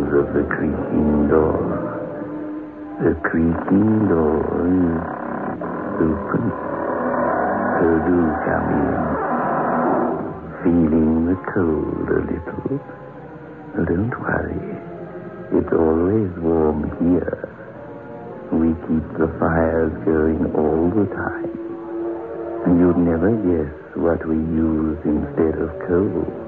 sound of the creaking door. The creaking door is open. So do come in. Feeling the cold a little? Don't worry. It's always warm here. We keep the fires going all the time. And you'd never guess what we use instead of coal.